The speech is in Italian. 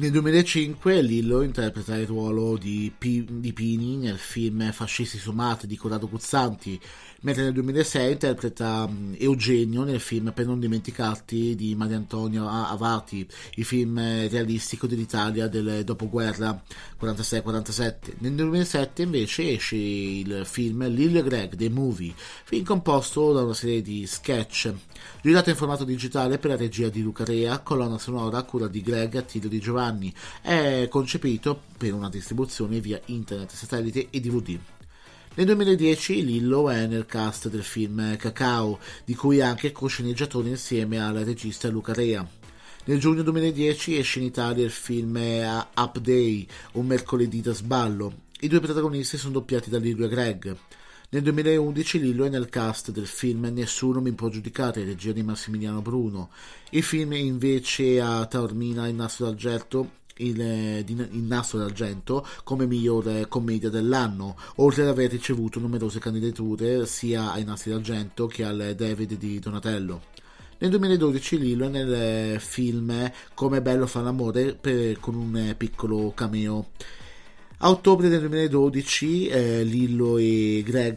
Nel 2005 Lillo interpreta il ruolo di Pini nel film Fascisti su Marte di Corrado Guzzanti, mentre nel 2006 interpreta Eugenio nel film Per non dimenticarti di Mario Antonio Avati, il film realistico dell'Italia del dopoguerra 46-47. Nel 2007 invece esce il film Lillo e Greg The Movie, film composto da una serie di sketch, girato in formato digitale per la regia di Luca Rea, colonna sonora a cura di Greg Attilio di Giovanni. È concepito per una distribuzione via internet, satellite e DVD. Nel 2010 Lillo è nel cast del film Cacao, di cui è anche co-sceneggiatore insieme al regista Luca Rea. Nel giugno 2010 esce in Italia il film Up Day, un mercoledì da sballo. I due protagonisti sono doppiati da Lillo e Greg. Nel 2011 Lillo è nel cast del film Nessuno mi può giudicare, regia di Massimiliano Bruno. Il film invece a Taormina il Nastro d'Argento come miglior commedia dell'anno, oltre ad aver ricevuto numerose candidature sia ai Nastri d'Argento che al David di Donatello. Nel 2012 Lillo è nel film Come è bello fare l'amore con un piccolo cameo. A ottobre del 2012 Lillo e Greg